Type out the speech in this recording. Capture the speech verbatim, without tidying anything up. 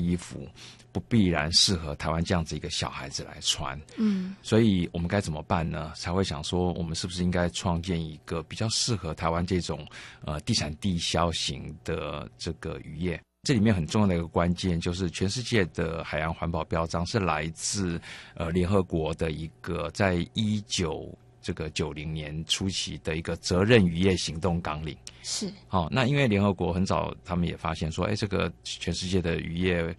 衣服不必然适合台湾这样子一个小孩子来穿。 嗯， 所以我们该怎么办呢？才会想说，我们是不是应该创建一个比较适合台湾这种呃地产地销型的这个渔业？这里面很重要的一个关键就是，全世界的海洋环保标章是来自呃联合国的一个在一九这个九零年初期的一个责任渔业行动纲领。 是， 好、哦，那因为联合国很早他们也发现说，哎，这个全世界的渔业